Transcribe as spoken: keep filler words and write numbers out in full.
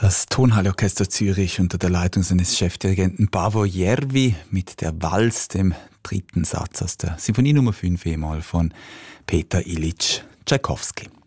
Das Tonhalle-Orchester Zürich unter der Leitung seines Chefdirigenten Paavo Järvi mit der Vals, dem dritten Satz aus der Sinfonie Nummer fünf E-Moll von Peter Ilich Tschaikowski.